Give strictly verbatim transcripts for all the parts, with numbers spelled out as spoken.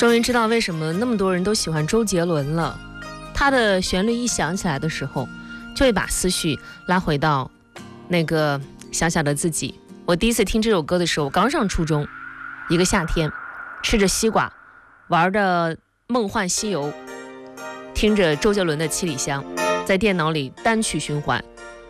终于知道为什么那么多人都喜欢周杰伦了。他的旋律一响起来的时候，就会把思绪拉回到那个小小的自己。我第一次听这首歌的时候，刚上初中，一个夏天，吃着西瓜，玩着梦幻西游，听着周杰伦的七里香，在电脑里单曲循环。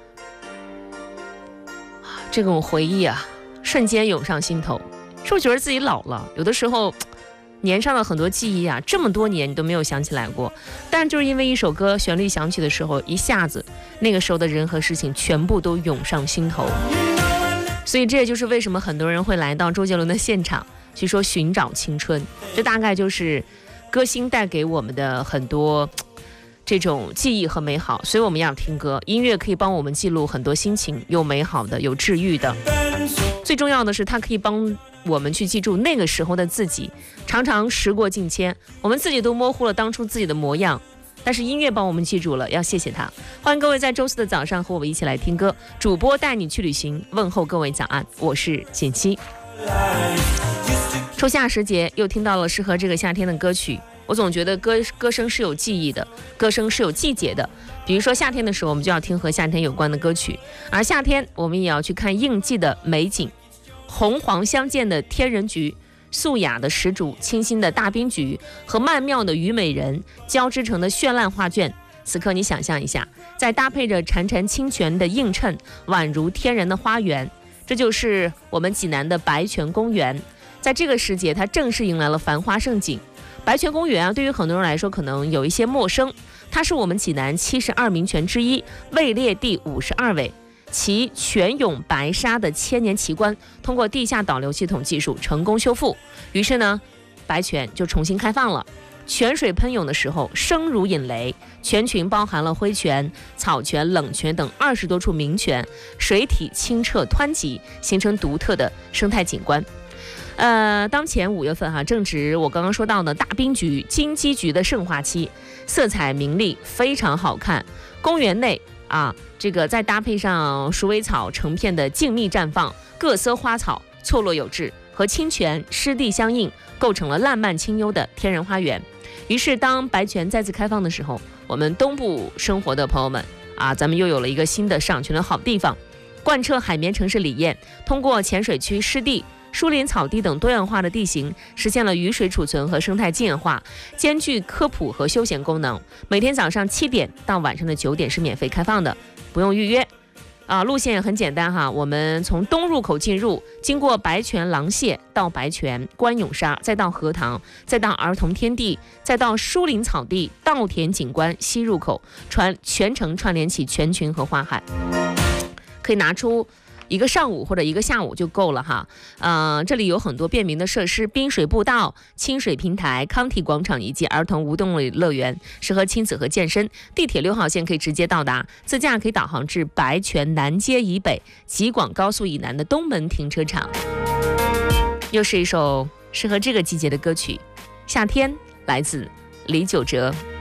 这种回忆啊，瞬间涌上心头。是不是觉得自己老了？有的时候年上的很多记忆啊，这么多年你都没有想起来过，但就是因为一首歌旋律响起的时候，一下子那个时候的人和事情全部都涌上心头。所以这也就是为什么很多人会来到周杰伦的现场去说寻找青春，这大概就是歌星带给我们的很多这种记忆和美好。所以我们要听歌，音乐可以帮我们记录很多心情，有美好的，有治愈的，最重要的是它可以帮我们去记住那个时候的自己。常常时过境迁，我们自己都模糊了当初自己的模样，但是音乐帮我们记住了，要谢谢他。欢迎各位在周四的早上和我们一起来听歌，主播带你去旅行，问候各位早安，我是简七。初夏时节又听到了适合这个夏天的歌曲，我总觉得歌歌声是有记忆的，歌声是有季节的。比如说夏天的时候，我们就要听和夏天有关的歌曲，而夏天我们也要去看应季的美景，红黄相间的天人菊，素雅的石竹，清新的大冰菊和曼妙的虞美人交织成的绚烂画卷。此刻你想象一下，再搭配着潺潺清泉的映衬，宛如天然的花园，这就是我们济南的白泉公园。在这个时节，它正式迎来了繁花盛景。白泉公园啊，对于很多人来说可能有一些陌生，它是我们济南七十二名泉之一，位列第五十二位。其泉涌白沙的千年奇观，通过地下导流系统技术成功修复，于是呢，白泉就重新开放了。泉水喷涌的时候，声如引雷，泉群包含了灰泉、草泉、冷泉等二十多处名泉，水体清澈湍急，形成独特的生态景观。呃，当前五月份哈、啊，正值我刚刚说到的大冰菊、金鸡菊的盛化期，色彩明丽，非常好看。公园内啊，这个再搭配上鼠尾草成片的静谧绽放，各色花草错落有致，和清泉湿地相应，构成了烂漫清幽的天然花园。于是当白泉再次开放的时候，我们东部生活的朋友们啊，咱们又有了一个新的赏泉的好地方。贯彻海绵城市理念，通过浅水区湿地、树林草地等多样化的地形，实现了雨水储存和生态净氧化，兼具科普和休闲功能。每天早上七点到晚上的九点是免费开放的，不用预约啊。路线也很简单哈，我们从东入口进入，经过白泉廊榭到白泉观涌沙，再到荷塘，再到儿童天地，再到树林草地稻田景观西入口，传全程串联起泉群和花海，可以拿出一个上午或者一个下午就够了哈。呃，这里有很多便民的设施，滨水步道、清水平台、康体广场以及儿童无动力乐园，适合亲子和健身。地铁六号线可以直接到达，自驾可以导航至白泉南街以北、吉广高速以南的东门停车场。又是一首适合这个季节的歌曲，夏天，来自李玖哲。